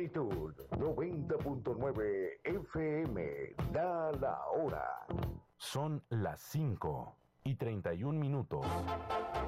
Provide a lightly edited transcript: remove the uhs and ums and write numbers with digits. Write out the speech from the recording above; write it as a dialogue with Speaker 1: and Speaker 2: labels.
Speaker 1: Plenitud 90.9 FM. Da la hora.
Speaker 2: Son las 5:31.